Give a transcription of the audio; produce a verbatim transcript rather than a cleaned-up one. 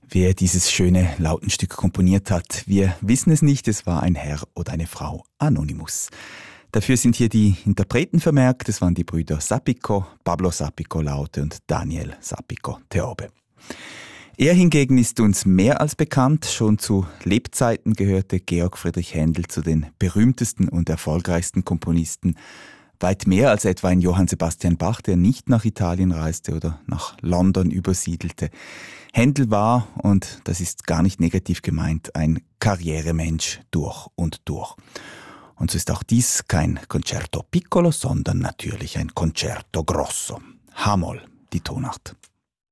Wer dieses schöne Lautenstück komponiert hat, wir wissen es nicht, es war ein Herr oder eine Frau, Anonymous. Dafür sind hier die Interpreten vermerkt, es waren die Brüder Sapiko, Pablo Sapiko Laute und Daniel Sapiko Theobe. Er hingegen ist uns mehr als bekannt. Schon zu Lebzeiten gehörte Georg Friedrich Händel zu den berühmtesten und erfolgreichsten Komponisten. Weit mehr als etwa ein Johann Sebastian Bach, der nicht nach Italien reiste oder nach London übersiedelte. Händel war, und das ist gar nicht negativ gemeint, ein Karrieremensch durch und durch. Und so ist auch dies kein Concerto Piccolo, sondern natürlich ein Concerto Grosso. H-Moll, die Tonart.